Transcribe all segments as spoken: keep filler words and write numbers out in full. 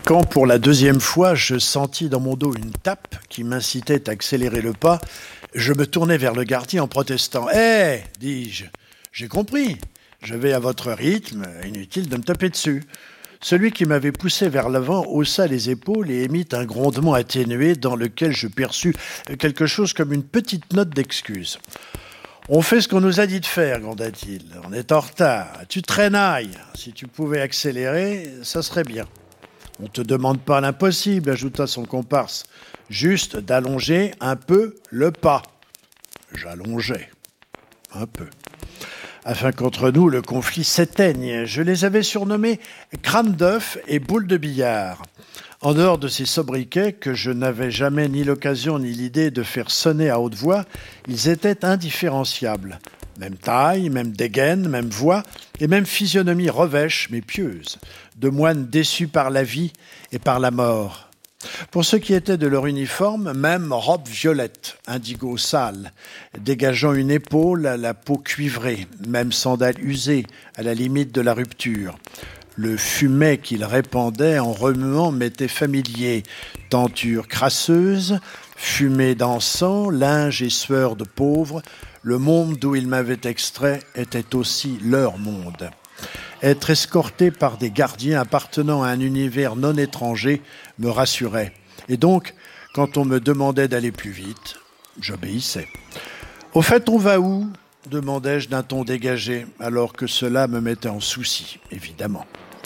Quand pour la deuxième fois je sentis dans mon dos une tape qui m'incitait à accélérer le pas, je me tournai vers le gardien en protestant. « Hé !» hey, dis-je, « j'ai compris, je vais à votre rythme, inutile de me taper dessus. » Celui qui m'avait poussé vers l'avant haussa les épaules et émit un grondement atténué dans lequel je perçus quelque chose comme une petite note d'excuse. « On fait ce qu'on nous a dit de faire, gronda-t-il. On est en retard. Tu traînailles. Si tu pouvais accélérer, ça serait bien. » « On ne te demande pas l'impossible, » ajouta son comparse, « juste d'allonger un peu le pas. » J'allongeais un peu, afin qu'entre nous le conflit s'éteigne. Je les avais surnommés crâne d'œuf et boule de billard. En dehors de ces sobriquets que je n'avais jamais ni l'occasion ni l'idée de faire sonner à haute voix, ils étaient indifférenciables. Même taille, même dégaine, même voix, et même physionomie revêche, mais pieuse, de moines déçus par la vie et par la mort. Pour ce qui était de leur uniforme, même robe violette, indigo sale, dégageant une épaule à la peau cuivrée, même sandales usées, à la limite de la rupture. Le fumet qu'ils répandaient en remuant m'était familier, tenture crasseuse, fumée d'encens, linge et sueur de pauvres. Le monde d'où ils m'avaient extrait était aussi leur monde. Être escorté par des gardiens appartenant à un univers non étranger me rassurait. Et donc, quand on me demandait d'aller plus vite, j'obéissais. « Au fait, on va où ?» demandai-je d'un ton dégagé, alors que cela me mettait en souci, évidemment.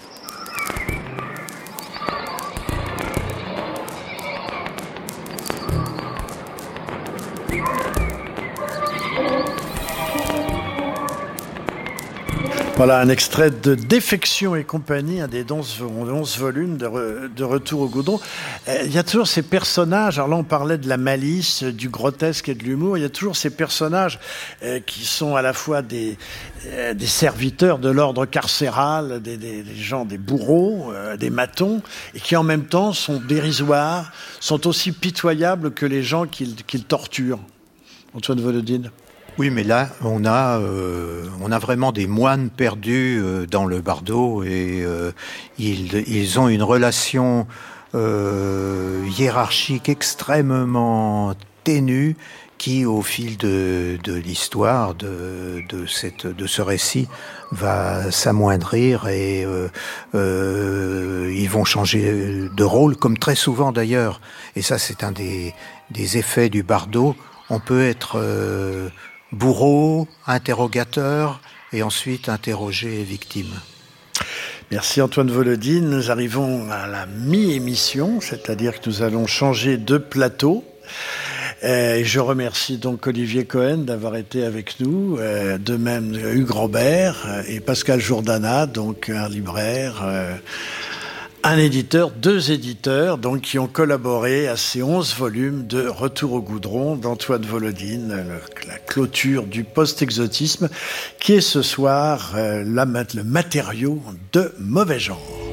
Voilà un extrait de Défection et compagnie, un des onze volumes de, re, de Retour au goudron. Euh, il y a toujours ces personnages, alors là on parlait de la malice, du grotesque et de l'humour, il y a toujours ces personnages euh, qui sont à la fois des, euh, des serviteurs de l'ordre carcéral, des, des, des gens, des bourreaux, euh, des matons, et qui en même temps sont dérisoires, sont aussi pitoyables que les gens qu'ils, qu'ils torturent. Antoine Volodine. Oui, mais là, on a, euh, on a vraiment des moines perdus euh, dans le bardo et euh, ils, ils ont une relation euh, hiérarchique extrêmement ténue qui, au fil de, de l'histoire de, de, cette, de ce récit, va s'amoindrir et euh, euh, ils vont changer de rôle, comme très souvent d'ailleurs. Et ça, c'est un des, des effets du bardo. On peut être... Euh, bourreau, interrogateur, et ensuite interroger victime. Merci Antoine Volodine. Nous arrivons à la mi-émission, c'est-à-dire que nous allons changer de plateau. Et je remercie donc Olivier Cohen d'avoir été avec nous, de même Hugues Robert et Pascal Jourdana, donc un libraire, un éditeur, deux éditeurs, donc qui ont collaboré à ces onze volumes de Retour au goudron d'Antoine Volodine, le, la clôture du post-exotisme, qui est ce soir euh, la, le matériau de mauvais genre.